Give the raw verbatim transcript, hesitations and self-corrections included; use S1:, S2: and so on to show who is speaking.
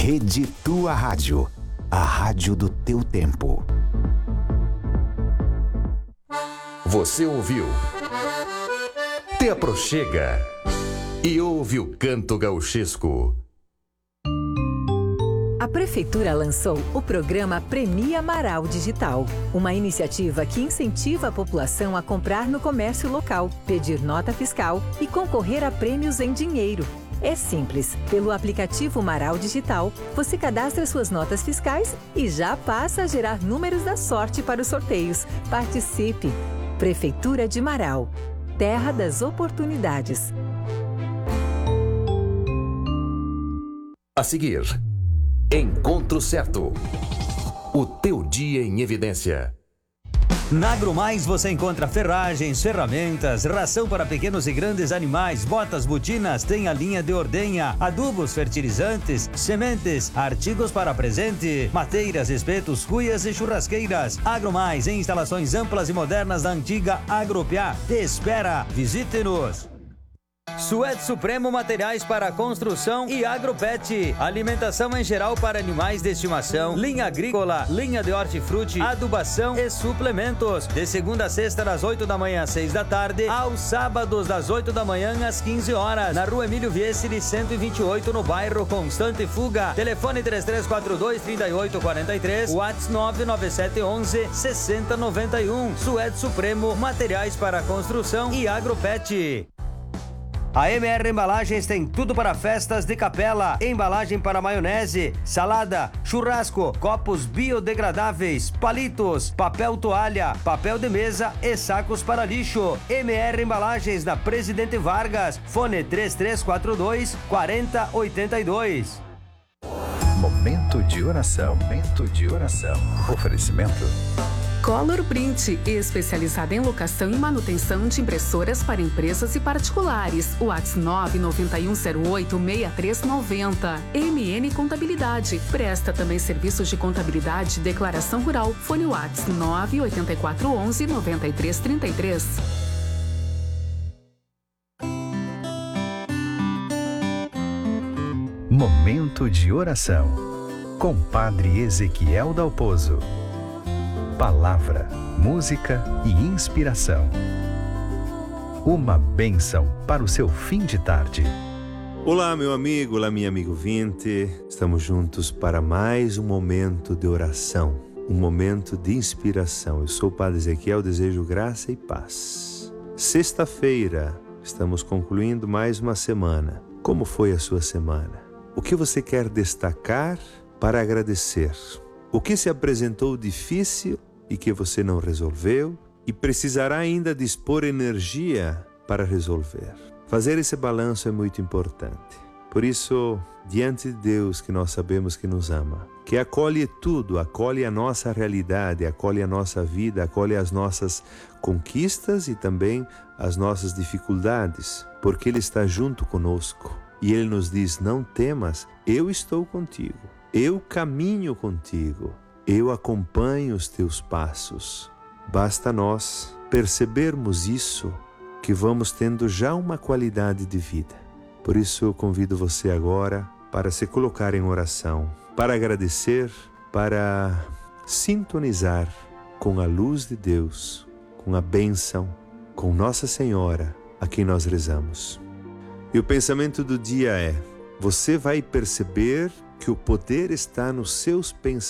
S1: Rede Tua Rádio, a rádio do teu tempo.
S2: Você ouviu? Te aproxega e ouve o canto gauchesco.
S3: A Prefeitura lançou o programa Premia Amaral Digital, uma iniciativa que incentiva a população a comprar no comércio local, pedir nota fiscal e concorrer a prêmios em dinheiro. É simples. Pelo aplicativo Amaral Digital, você cadastra suas notas fiscais e já passa a gerar números da sorte para os sorteios. Participe! Prefeitura de Marau, terra das oportunidades.
S2: A seguir, Encontro Certo. O teu dia em evidência.
S4: Na AgroMais você encontra ferragens, ferramentas, ração para pequenos e grandes animais, botas, botinas, tem a linha de ordenha, adubos, fertilizantes, sementes, artigos para presente, mateiras, espetos, cuias e churrasqueiras. AgroMais, em instalações amplas e modernas da antiga Agropiá. Te espera, visite-nos. Suede Supremo Materiais para Construção e Agropet. Alimentação em geral para animais de estimação, linha agrícola, linha de hortifruti, adubação e suplementos. De segunda a sexta, das oito da manhã às seis da tarde, aos sábados, das oito da manhã às quinze horas. Na rua Emílio Viessere, cento e vinte e oito, no bairro Constante Fuga. Telefone três três quatro dois, três oito quatro três, WhatsApp nove nove sete um um, seis zero nove um. Suede Supremo Materiais para Construção e Agropet. A M R Embalagens tem tudo para festas de capela, embalagem para maionese, salada, churrasco, copos biodegradáveis, palitos, papel toalha, papel de mesa e sacos para lixo. M R Embalagens na Presidente Vargas, fone três três quatro dois, quatro zero oito dois.
S1: Momento de oração, momento de oração. Oferecimento
S5: Color Print, especializada em locação e manutenção de impressoras para empresas e particulares. WhatsApp nove nove um zero oito, seis três nove zero. M N Contabilidade, presta também serviços de contabilidade e declaração rural. Fone WhatsApp nove oito quatro um um, nove três três três.
S1: Momento de oração com Padre Ezequiel Dalpozo. Palavra, música e inspiração. Uma bênção para o seu fim de tarde.
S6: Olá, meu amigo, olá, minha amigo ouvinte. Estamos juntos para mais um momento de oração, um momento de inspiração. Eu sou o Padre Ezequiel, desejo graça e paz. Sexta-feira, estamos concluindo mais uma semana. Como foi a sua semana? O que você quer destacar para agradecer? O que se apresentou difícil e que você não resolveu e precisará ainda dispor energia para resolver? Fazer esse balanço é muito importante. Por isso, diante de Deus, que nós sabemos que nos ama, que acolhe tudo, acolhe a nossa realidade, acolhe a nossa vida, acolhe as nossas conquistas e também as nossas dificuldades, porque Ele está junto conosco. E Ele nos diz: não temas, eu estou contigo. Eu caminho contigo, eu acompanho os teus passos. Basta nós percebermos isso, que vamos tendo já uma qualidade de vida. Por isso eu convido você agora para se colocar em oração, para agradecer, para sintonizar com a luz de Deus, com a bênção, com Nossa Senhora, a quem nós rezamos. E o pensamento do dia é: você vai perceber que o poder está nos seus pensamentos.